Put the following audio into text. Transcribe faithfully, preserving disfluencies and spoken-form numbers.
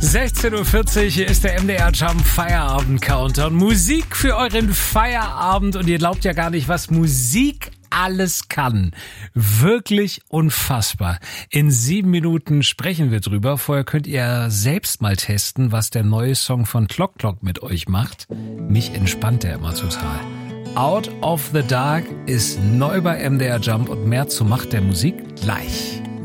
sechzehn Uhr vierzig, hier ist der M D R Jump Feierabend Countdown. Musik für euren Feierabend und ihr glaubt ja gar nicht, was Musik alles kann. Wirklich unfassbar. In sieben Minuten sprechen wir drüber. Vorher könnt ihr selbst mal testen, was der neue Song von Clock Clock mit euch macht. Mich entspannt der immer total. Out of the Dark ist neu bei M D R Jump und mehr zu Macht der Musik gleich.